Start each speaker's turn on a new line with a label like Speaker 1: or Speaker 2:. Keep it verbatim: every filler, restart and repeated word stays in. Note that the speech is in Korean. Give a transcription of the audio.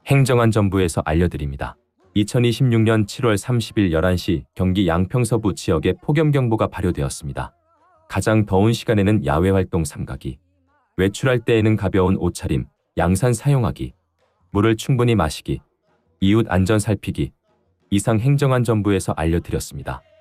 Speaker 1: 행정안전부에서 알려드립니다. 이천이십육 년 칠월 삼십일 열한 시 경기 양평서부 지역에 폭염경보가 발효되었습니다. 가장 더운 시간에는 야외활동 삼가기, 외출할 때에는 가벼운 옷차림, 양산 사용하기, 물을 충분히 마시기, 이웃 안전 살피기, 이상 행정안전부에서 알려드렸습니다.